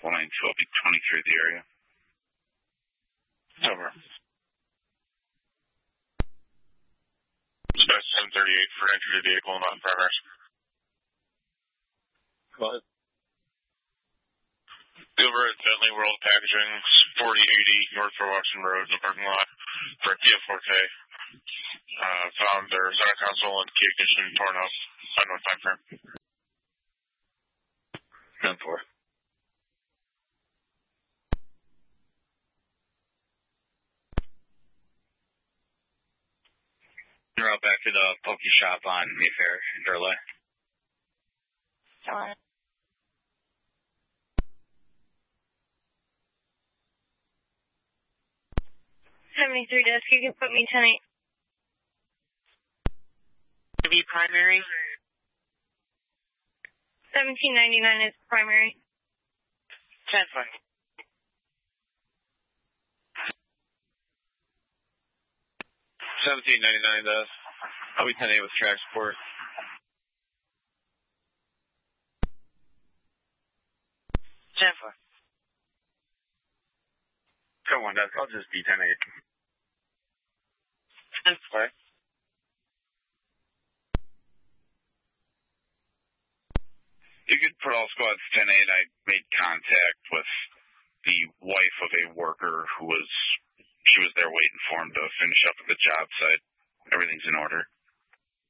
192, I'll be 23 the area. Over. Dispatch 1038 for entry to vehicle not in progress. Go ahead. Over at Bentley World Packaging, 4080 North Fort Washington Road in the parking lot for a Kia Forte. Found their center console and key ignition torn up. Unknown time frame. 10-4. You're out back to the Pokey Shop on Mayfair in Durley. Hello. 73 desk, you can put me 10-8. Be primary. 1799 is primary. 10-4. 1799 does. I'll be 10-8 with track support. 10-4. Come on, I'll just be 10-8. 10-4. You could put all squads 10-8. I made contact with the wife of a worker she was there waiting for him to finish up at the job site. Everything's in order.